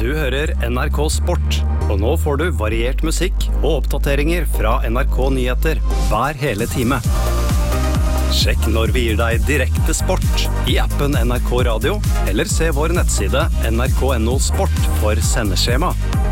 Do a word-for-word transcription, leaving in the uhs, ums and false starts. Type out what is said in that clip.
Du hører N R K Sport, og nå får du variert musikk og oppdateringer fra N R K Nyheter hver hele time. Sjekk når vi gir deg direkte sport i appen N R K Radio, eller se vår nettside N R K punktum N O Sport for sendeskjema.